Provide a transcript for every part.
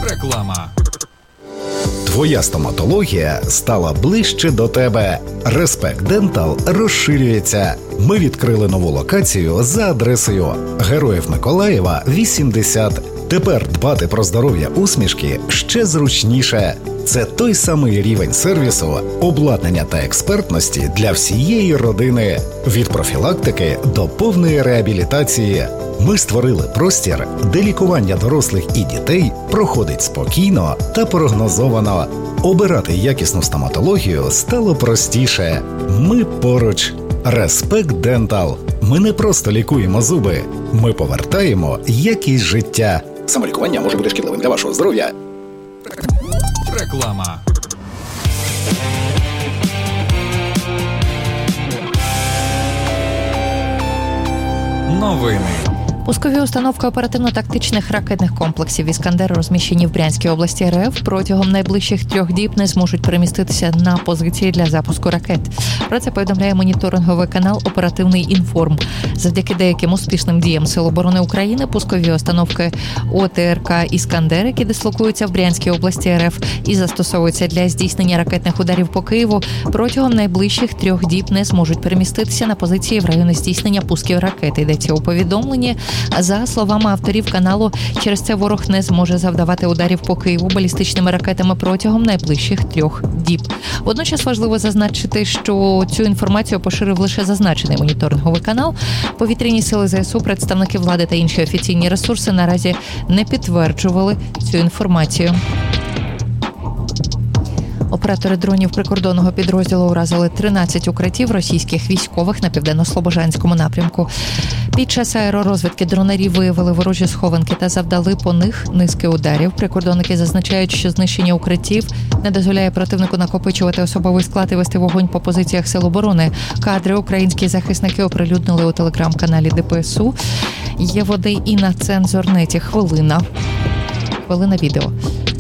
Реклама. Твоя стоматологія стала ближче до тебе. Респект Дентал розширюється. Ми відкрили нову локацію за адресою Героїв Миколаєва, 80. Тепер дбати про здоров'я усмішки ще зручніше. Це той самий рівень сервісу, обладнання та експертності для всієї родини. Від профілактики до повної реабілітації. Ми створили простір, де лікування дорослих і дітей проходить спокійно та прогнозовано. Обирати якісну стоматологію стало простіше. Ми поруч. Респект Дентал. Ми не просто лікуємо зуби. Ми повертаємо якість життя. Самолікування може бути шкідливим для вашого здоров'я. Реклама. Новини. Пускові установки оперативно-тактичних ракетних комплексів «Іскандер», розміщені в Брянській області РФ, протягом найближчих 3 діб не зможуть переміститися на позиції для запуску ракет. Про це повідомляє моніторинговий канал «Оперативний інформ». Завдяки деяким успішним діям Сил оборони України пускові установки ОТРК «Іскандер», які дислокуються в Брянській області РФ і застосовуються для здійснення ракетних ударів по Києву, протягом найближчих 3 діб не зможуть переміститися на позиції в районі здійснення пусків ракет. Йдеться у повідомленні. За словами авторів каналу, через це ворог не зможе завдавати ударів по Києву балістичними ракетами протягом найближчих 3 діб. Водночас важливо зазначити, що цю інформацію поширив лише зазначений моніторинговий канал. Повітряні сили ЗСУ, представники влади та інші офіційні ресурси наразі не підтверджували цю інформацію. Оператори дронів прикордонного підрозділу уразили 13 укриттів російських військових на Південно-Слобожанському напрямку. Під час аеророзвідки дронарі виявили ворожі схованки та завдали по них низки ударів. Прикордонники зазначають, що знищення укриттів не дозволяє противнику накопичувати особовий склад і вести вогонь по позиціях Сил оборони. Кадри українські захисники оприлюднили у телеграм-каналі ДПСУ. Є води і на цензорнеті. Хвилина відео.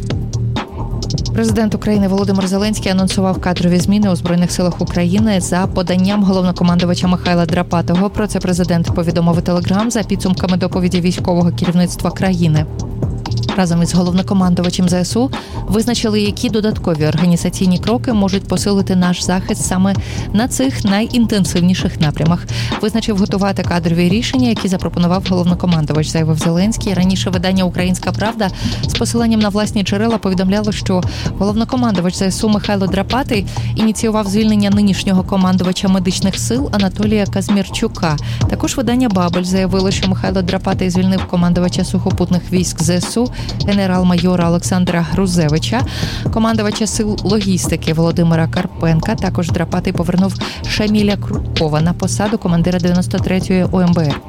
Президент України Володимир Зеленський анонсував кадрові зміни у Збройних силах України за поданням головнокомандувача Михайла Драпатого. Про це президент повідомив у Телеграм за підсумками доповіді військового керівництва країни. Разом із головнокомандувачем ЗСУ визначили, які додаткові організаційні кроки можуть посилити наш захист саме на цих найінтенсивніших напрямах. Визначив готувати кадрові рішення, які запропонував головнокомандувач, заявив Зеленський. Раніше видання «Українська правда» з посиланням на власні джерела повідомляло, що головнокомандувач ЗСУ Михайло Драпатий ініціював звільнення нинішнього командувача медичних сил Анатолія Казмірчука. Також видання «Бабель» заявило, що Михайло Драпатий звільнив командувача сухопутних військ ЗСУ генерал-майора Олександра Грузевича, командувача сил логістики Володимира Карпенка. Також Драпатий повернув Шаміля Крукова на посаду командира 93-ї ОМБР.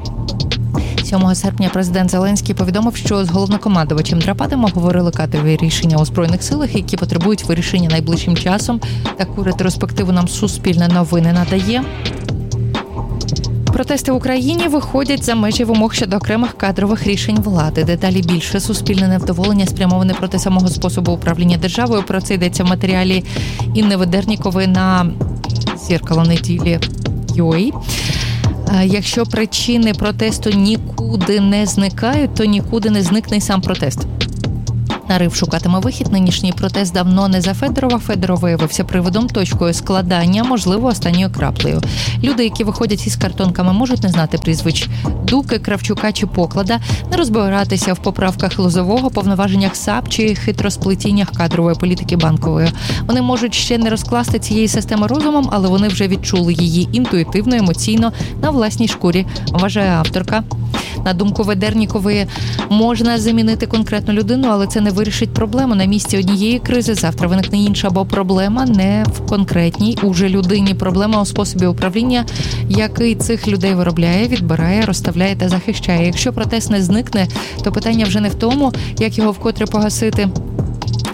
7 серпня президент Зеленський повідомив, що з головнокомандувачем Драпатим обговорили кадрові рішення у Збройних силах, які потребують вирішення найближчим часом. Таку ретроспективу нам Суспільне новини надає. Протести в Україні виходять за межі вимог щодо окремих кадрових рішень влади. Дедалі більше суспільне невдоволення спрямоване проти самого способу управління державою. Про це йдеться в матеріалі Інни Ведернікової на «Зеркало неділі.UA». Якщо причини протесту нікуди не зникають, то нікуди не зникне й сам протест. Нарив шукатиме вихід. Нинішній протест давно не за Федорова. Федоров виявився приводом, точкою складання, можливо, останньою краплею. Люди, які виходять із картонками, можуть не знати прізвищ Дуки, Кравчука чи Поклада, не розбиратися в поправках Лозового, повноваженнях САП чи хитросплетіннях кадрової політики Банкової. Вони можуть ще не розкласти цієї системи розумом, але вони вже відчули її інтуїтивно, емоційно, на власній шкурі, вважає авторка. На думку Ведернікової, можна замінити конкретну людину, але це не вирішить проблему. На місці однієї кризи завтра виникне інша, бо проблема не в конкретній уже людині. Проблема у способі управління, який цих людей виробляє, відбирає, розставляє та захищає. Якщо протест не зникне, то питання вже не в тому, як його вкотре погасити.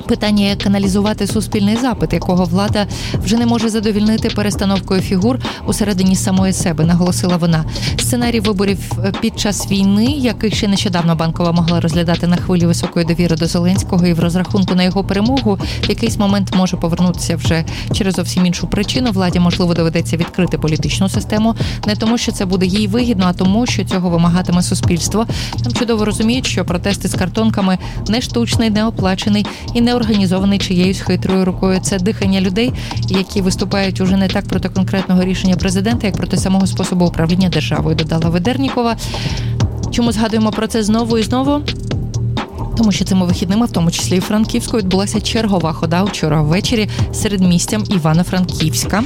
Питання, як каналізувати суспільний запит, якого влада вже не може задовільнити перестановкою фігур усередині самої себе, наголосила вона. Сценарій виборів під час війни, який ще нещодавно Банкова могла розглядати на хвилі високої довіри до Зеленського і в розрахунку на його перемогу, в якийсь момент може повернутися вже через зовсім іншу причину. Владі, можливо, доведеться відкрити політичну систему, не тому, що це буде їй вигідно, а тому, що цього вимагатиме суспільство. Там чудово розуміють, що протести з картонками не штучний, не оплачений і не організований чиєюсь хитрою рукою. Це дихання людей, які виступають уже не так проти конкретного рішення президента, як проти самого способу управління державою, додала Ведернікова. Чому згадуємо про це знову і знову? Тому що цими вихідними, в тому числі і Франківську, відбулася чергова хода вчора ввечері середмістям Івано-Франківська.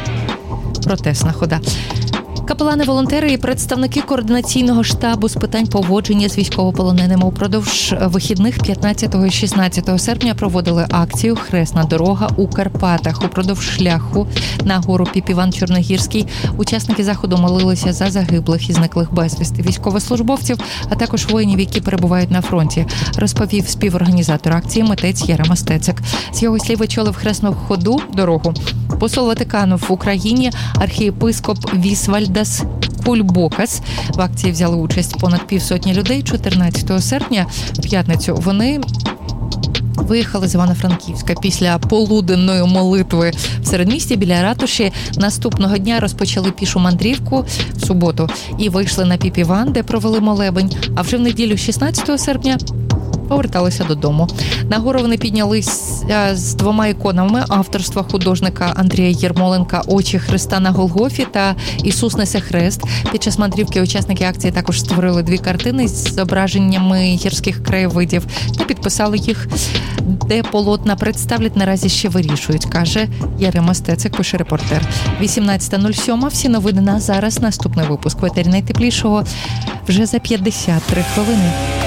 Протестна хода. Капелани-волонтери і представники координаційного штабу з питань поводження з військовополоненими упродовж вихідних 15 і 16 серпня проводили акцію «Хресна дорога у Карпатах». Упродовж шляху на гору Піп-Іван-Чорногірський учасники заходу молилися за загиблих і зниклих безвісти військовослужбовців, а також воїнів, які перебувають на фронті, розповів співорганізатор акції митець Ярема Стецик. З його слів, очолив хресну ходу дорогу посол Ватикану в Україні архієпископ Вісвальдас Кульбокас. В акції взяли участь понад півсотні людей. 14 серпня, в п'ятницю, вони виїхали з Івано-Франківська. Після полуденної молитви в середмісті біля ратуші наступного дня розпочали пішу мандрівку в суботу і вийшли на Піп-Іван, де провели молебень. А вже в неділю 16 серпня поверталися додому. На гору вони піднялися з двома іконами авторства художника Андрія Єрмоленка «Очі Христа на Голгофі» та «Ісус несе хрест». Під час мандрівки учасники акції також створили дві картини з зображеннями гірських краєвидів та підписали їх. Де полотна представлять, наразі ще вирішують, каже Ярема Стецик, пише репортер. 18:07. Всі новини на зараз. Наступний випуск в етері найтеплішого вже за 53 хвилини.